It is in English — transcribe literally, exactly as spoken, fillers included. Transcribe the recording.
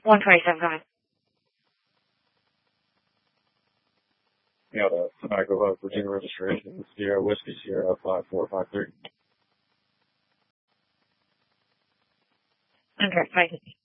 one twenty-seven, go ahead. Yeah, the Tobacco Hub, Virginia registration, Sierra Whiskey, Sierra five four five three. Okay, thank you.